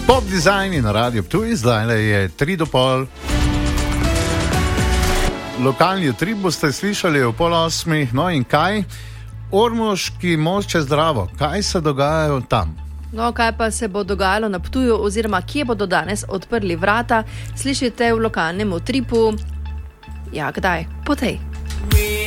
Pop Design na Radio Ptuj, zdaj je 3:30. Lokalni utrip boste slišali v 7:30. No in kaj? Ormoški most čez Dravo, kaj se dogaja tam? No, kaj pa se bo dogajalo na Ptuju oziroma kje bodo danes odprli vrata, slišite v lokalnem utripu. Ja, kdaj? Po tej.